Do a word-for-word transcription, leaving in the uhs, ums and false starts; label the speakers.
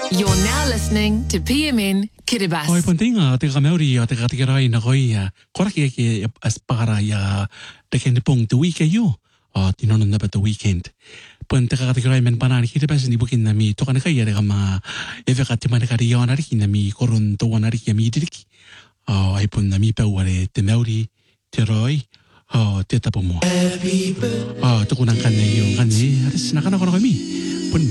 Speaker 1: You're now listening to P M N Kiribati.
Speaker 2: Oi pontinga te kameuri o te katikirai na koi koraki ke aspara ya te kende pong te week yo o tinono na ba te weekend pon te katikirai men panani Kiribati ni bukin na mi to kana kai ya ma eve ka te mana kari ona ri na mi koron to ona ri mi diriki o ai pon na mi pe wale te meuri te roi o te tapo mo o to kuna kana yo kana aris na kana kono mi